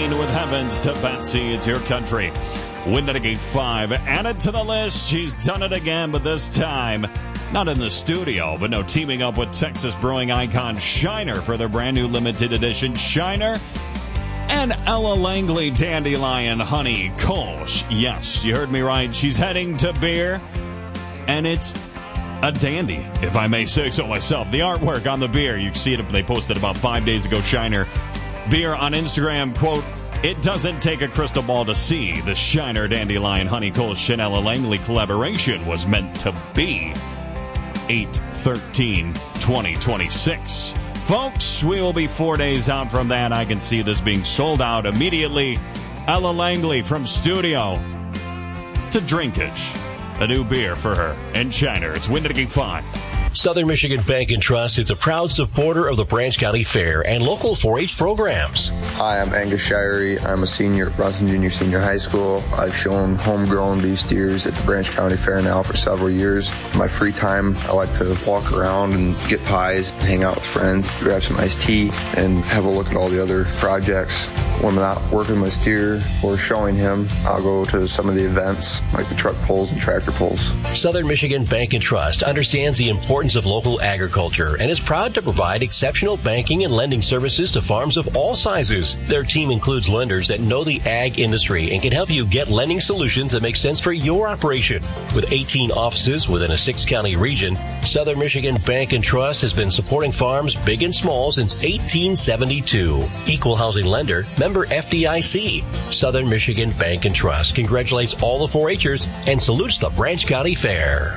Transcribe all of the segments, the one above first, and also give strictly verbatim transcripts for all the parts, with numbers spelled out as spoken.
Dean with Heavens to Betsy. It's your country. Winning at five. Added to the list. She's done it again, but this time not in the studio, but no, teaming up with Texas brewing icon Shiner for their brand new limited edition Shiner and Ella Langley Dandelion Honey Kolsch. Yes, you heard me right. She's heading to beer, and it's a dandy, if I may say so myself. The artwork on the beer, you can see it. They posted about five days ago. Shiner beer on Instagram, quote, "It doesn't take a crystal ball to see the Shiner Dandelion Honey Kolsch and Ella Langley collaboration was meant to be." eight thirteen twenty twenty-six. Folks, we will be four days out from that. I can see this being sold out immediately. Ella Langley from studio to drinkage. A new beer for her and Shiner. It's Winning five. Southern Michigan Bank and Trust is a proud supporter of the Branch County Fair and local four H programs. Hi, I'm Angus Shirey. I'm a senior at Bronson Junior Senior High School. I've shown homegrown beef steers at the Branch County Fair now for several years. In my free time, I like to walk around and get pies, hang out with friends, grab some iced tea, and have a look at all the other projects. When I'm not working my steer or showing him, I'll go to some of the events, like the truck pulls and tractor pulls. Southern Michigan Bank and Trust understands the importance of local agriculture and is proud to provide exceptional banking and lending services to farms of all sizes. Their team includes lenders that know the ag industry and can help you get lending solutions that make sense for your operation. With eighteen offices within a six-county region, Southern Michigan Bank and Trust has been supporting farms big and small since eighteen seventy-two. Equal housing lender, member F D I C. Southern Michigan Bank and Trust congratulates all the four H'ers and salutes the Branch County Fair.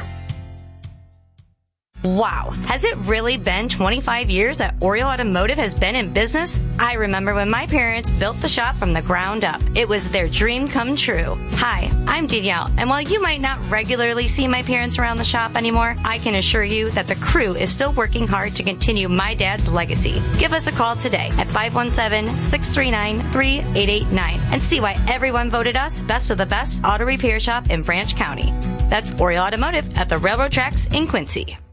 Wow, has it really been twenty-five years that Oriole Automotive has been in business? I remember when my parents built the shop from the ground up. It was their dream come true. Hi, I'm Danielle, and while you might not regularly see my parents around the shop anymore, I can assure you that the crew is still working hard to continue my dad's legacy. Give us a call today at five one seven, six three nine, three eight eight nine and see why everyone voted us best of the best auto repair shop in Branch County. That's Oriole Automotive at the railroad tracks in Quincy.